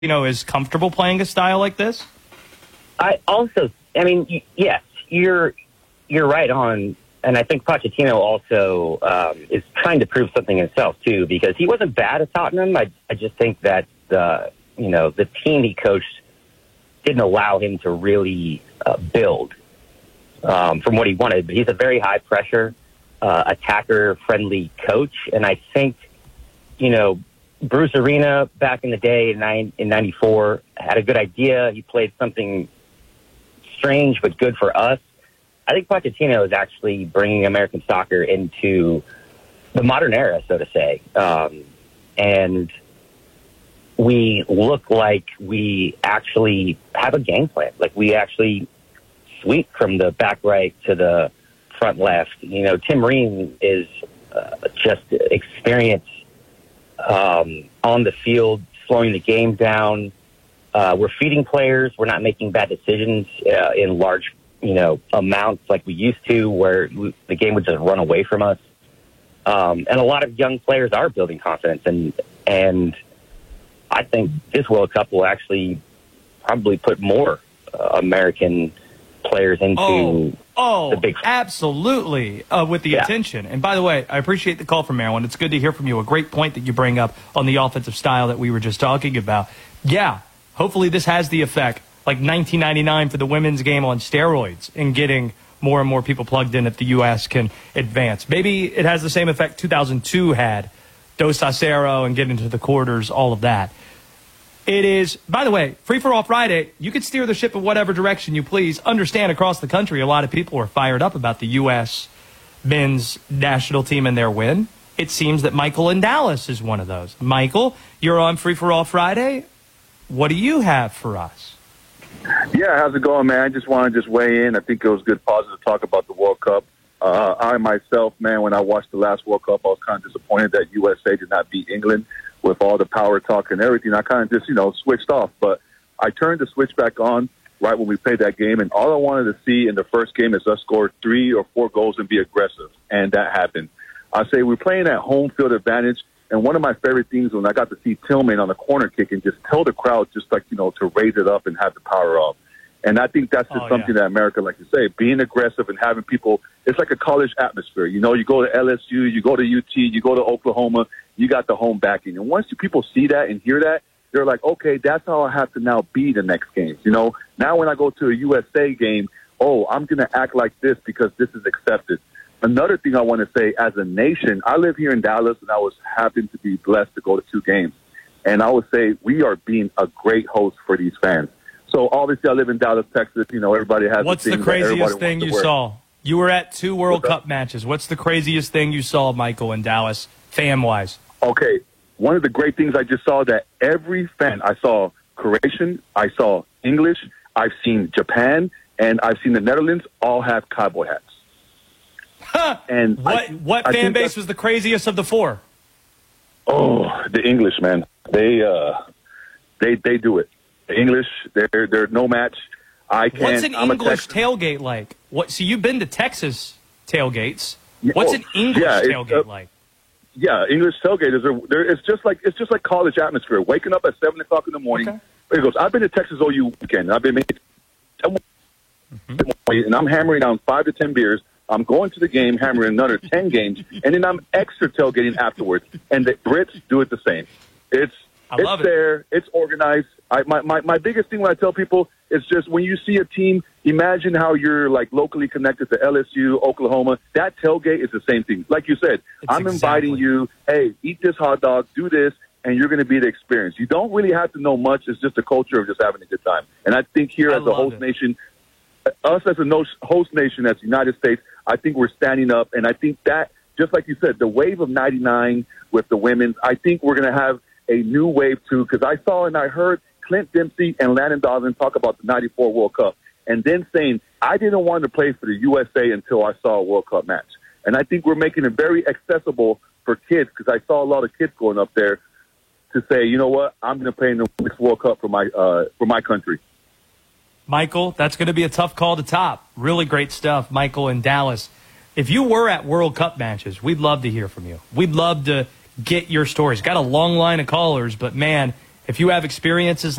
is comfortable playing a style like this? Yes, you're right on. And I think Pochettino also is trying to prove something himself, too, because he wasn't bad at Tottenham. I just think that, the team he coached didn't allow him to really build from what he wanted. But he's a very high-pressure, attacker-friendly coach. And I think, Bruce Arena back in the day in 94 had a good idea. He played something strange but good for us. I think Pochettino is actually bringing American soccer into the modern era, so to say. And we look like we actually have a game plan. Like we actually sweep from the back right to the front left. Tim Ream is just experienced on the field, slowing the game down. We're feeding players. We're not making bad decisions in large amounts like we used to, where the game would just run away from us. And a lot of young players are building confidence, and I think this World Cup will actually probably put more American players into the big. Absolutely, with the attention. And by the way, I appreciate the call from Maryland. It's good to hear from you. A great point that you bring up on the offensive style that we were just talking about. Yeah, hopefully this has the effect, like 1999 for the women's game on steroids, and getting more and more people plugged in if the U.S. can advance. Maybe it has the same effect 2002 had, Dos Acero and get into the quarters, all of that. It is, by the way, Free for All Friday. You can steer the ship in whatever direction you please. Understand, across the country, a lot of people are fired up about the U.S. men's national team and their win. It seems that Michael in Dallas is one of those. Michael, you're on Free for All Friday. What do you have for us? Yeah, how's it going, man? I just want to weigh in. I think it was good, positive talk about the World Cup. I myself, man, when I watched the last World Cup, I was kind of disappointed that USA did not beat England with all the power talk and everything. I kind of just, switched off. But I turned the switch back on right when we played that game, and all I wanted to see in the first game is us score 3 or 4 goals and be aggressive, and that happened. I say we're playing at home field advantage. And one of my favorite things when I got to see Tillman on the corner kick and just tell the crowd just like, to raise it up and have the power up. And I think that's just something that America, like you say, being aggressive and having people, it's like a college atmosphere. You go to LSU, you go to UT, you go to Oklahoma, you got the home backing. And once people see that and hear that, they're like, okay, that's how I have to now be the next games. Now when I go to a USA game, I'm going to act like this because this is accepted. Another thing I want to say, as a nation, I live here in Dallas, and I was happy to be blessed to go to 2 games. And I would say we are being a great host for these fans. So obviously I live in Dallas, Texas. Everybody has. What's the craziest thing you saw? You were at 2 World Cup matches. What's the craziest thing you saw, Michael, in Dallas, fan-wise? Okay, one of the great things I just saw that every fan, I saw Croatian, I saw English, I've seen Japan, and I've seen the Netherlands all have cowboy hats. And what fan base was the craziest of the 4? Oh, the English, man. They do it. The English, they're no match. What's an English tailgate like? So you've been to Texas tailgates. What's an English tailgate like? Yeah, English tailgate it's just like college atmosphere. Waking up at 7 o'clock in the morning. Okay. It goes. I've been to Texas OU weekend. I've been and I'm hammering down 5 to 10 beers. I'm going to the game, hammering another 10 games, and then I'm extra tailgating afterwards. And the Brits do it the same. It's there. It's organized. My biggest thing when I tell people is just when you see a team, imagine how you're like locally connected to LSU, Oklahoma. That tailgate is the same thing. Like you said, I'm inviting you, hey, eat this hot dog, do this, and you're going to be the experience. You don't really have to know much. It's just a culture of just having a good time. And I think here as a host nation, us as a host nation, as the United States, I think we're standing up. And I think that, just like you said, the wave of 99 with the women's, I think we're going to have a new wave too, because I saw and I heard Clint Dempsey and Landon Donovan talk about the 94 World Cup and then saying, I didn't want to play for the USA until I saw a World Cup match. And I think we're making it very accessible for kids, because I saw a lot of kids going up there to say, you know what, I'm going to play in the next World Cup for my country. Michael, that's going to be a tough call to top. Really great stuff, Michael in Dallas. If you were at World Cup matches, we'd love to hear from you. We'd love to get your stories. Got a long line of callers, but man, if you have experiences